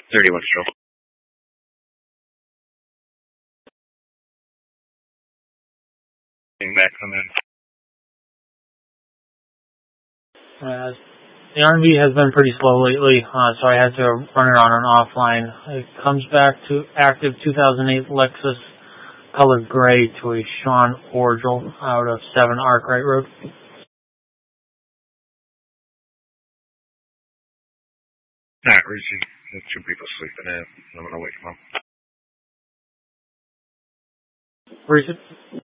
31 still. Back come in. The R&B has been pretty slow lately, so I had to run it on an offline. It comes back to active 2008 Lexus colored gray to a Sean Orgel out of 7 Arkwright Road. Alright, Reese, there's 2 people sleeping in. I'm gonna wake them up. Reese?